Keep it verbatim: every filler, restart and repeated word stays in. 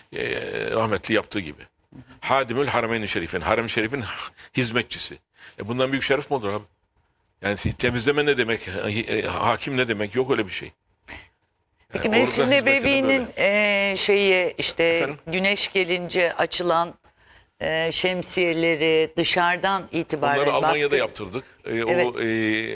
e, rahmetli yaptığı gibi. Hadimül Harameyn-i Şerif'in, Harem-i Şerif'in hizmetçisi. E bundan büyük şeref mi olur abi? Yani temizleme ne demek, e, hakim ne demek? Yok öyle bir şey. Peki Yani Mescid-i orada hizmet eden Nebevi'nin böyle. e, şeyi işte Efendim? güneş gelince açılan e, şemsiyeleri dışarıdan itibaren Onları Almanya'da baktı- yaptırdık. E, Evet. O e,